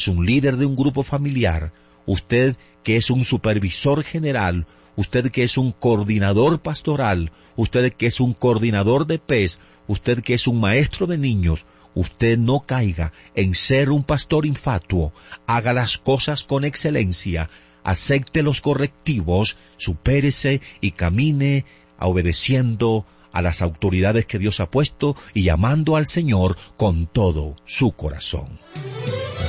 es un líder de un grupo familiar, usted que es un supervisor general, usted que es un coordinador pastoral, usted que es un coordinador de PES, usted que es un maestro de niños, usted no caiga en ser un pastor infatuo. Haga las cosas con excelencia, acepte los correctivos, supérese y camine obedeciendo a las autoridades que Dios ha puesto y amando al Señor con todo su corazón.